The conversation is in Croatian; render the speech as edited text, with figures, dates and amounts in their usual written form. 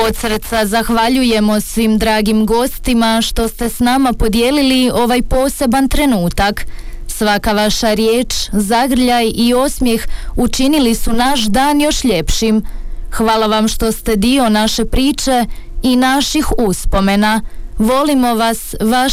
Od srca zahvaljujemo svim dragim gostima što ste s nama podijelili ovaj poseban trenutak. Svaka vaša riječ, zagrljaj i osmijeh učinili su naš dan još ljepšim. Hvala vam što ste dio naše priče i naših uspomena. Volimo vas, vaš